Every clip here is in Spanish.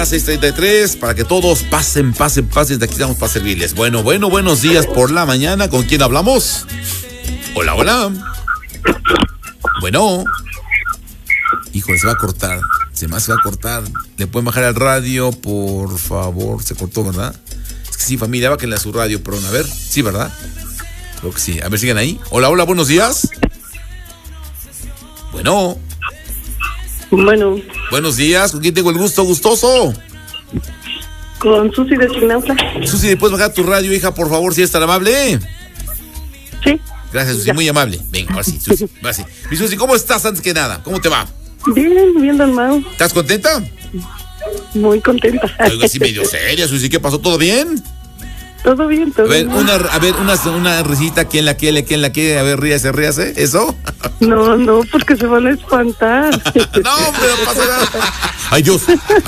6:33, para que todos pasen, de aquí estamos para servirles. Bueno, buenos días por la mañana. ¿Con quién hablamos? Hola. Bueno. Híjole, se va a cortar. Se va a cortar. ¿Le pueden bajar al radio, por favor? Se cortó, ¿verdad? Es que sí, familia, bájenle a su radio, perdón. A ver, sí, ¿verdad? Creo que sí. A ver, sigan ahí. Hola, buenos días. Bueno. Buenos días. ¿Con quién tengo el gusto? Gustoso. Con Susi de Chignautla. Susi, ¿puedes bajar tu radio, hija, por favor, si es tan amable? Sí. Gracias, Susi, muy amable. Venga, ahora sí, Susi. Ahora sí. Mi Susi, ¿cómo estás antes que nada? ¿Cómo te va? Bien, don Mau. ¿Estás contenta? Muy contenta. Algo así medio seria, Susi. ¿Qué pasó? ¿Todo bien? Todo bien, todo bien. Una risita, ¿quién la quiere? A ver, ríase, ¿eso? No, porque se van a espantar. No, pero pasa nada. Ay, Dios.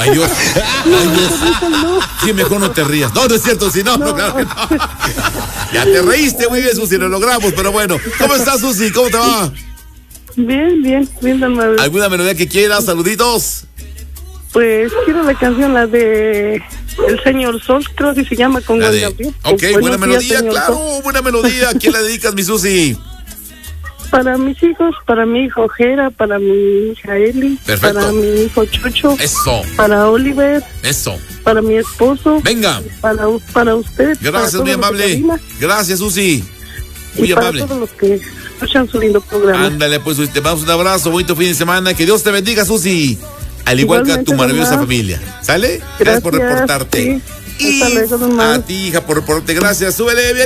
Sí, mejor no te rías. No es cierto, si no, claro que no. Ya te reíste, muy bien, Susi, lo logramos, pero bueno. ¿Cómo estás, Susi? ¿Cómo te va? Bien, don Mau. ¿Alguna melodía que quieras? Saluditos. Pues quiero la canción, la de El Señor Sol, creo que se llama, con Juan Gabriel. Ok, buena melodía, claro, buena melodía. ¿A quién la dedicas, mi Susi? Para mis hijos, para mi hijo Jera, para mi hija Eli. Perfecto. Para mi hijo Chucho. Eso. Para Oliver. Eso. Para mi esposo. Venga. Para usted. Gracias, muy amable. Gracias, Susi. Muy amable. Para todos los que escuchan su lindo programa. Ándale, pues, te damos un abrazo, bonito fin de semana. Que Dios te bendiga, Susi. Al igual que a tu maravillosa familia. ¿Sale? Gracias por reportarte. Sí. Y a ti, hija, por reportarte. Gracias. Súbele, bien.